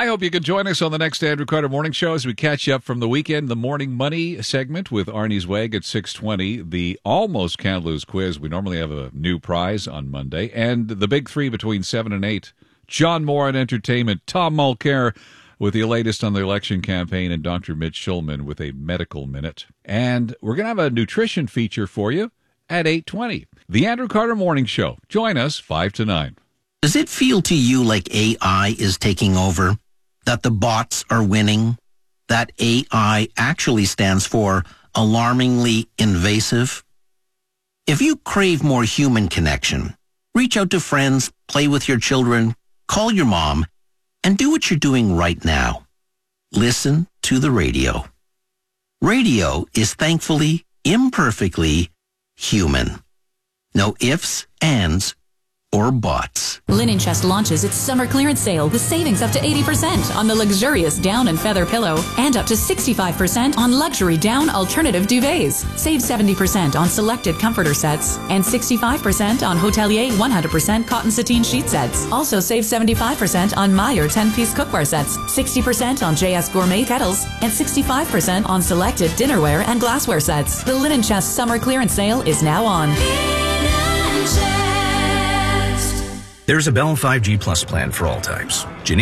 I hope you can join us on the next Andrew Carter Morning Show as we catch you up from the weekend. The Morning Money segment with Arnie's Wag at 6:20. The Almost Can't Lose quiz. We normally have a new prize on Monday. And the Big Three between 7 and 8. John Moore in entertainment. Tom Mulcair with the latest on the election campaign. And Dr. Mitch Schulman with a medical minute. And we're going to have a nutrition feature for you at 8:20. The Andrew Carter Morning Show. Join us 5 to 9. Does it feel to you like AI is taking over? That the bots are winning? That AI actually stands for alarmingly invasive? If you crave more human connection, reach out to friends, play with your children, call your mom, and do what you're doing right now. Listen to the radio. Radio is thankfully, imperfectly human. No ifs, ands, or bots. Linen Chest launches its summer clearance sale with savings up to 80% on the luxurious down and feather pillow and up to 65% on luxury down alternative duvets. Save 70% on selected comforter sets and 65% on Hotelier 100% cotton sateen sheet sets. Also save 75% on Meyer 10-piece cookware sets, 60% on JS Gourmet kettles, and 65% on selected dinnerware and glassware sets. The Linen Chest summer clearance sale is now on. There's a Bell 5G Plus plan for all types.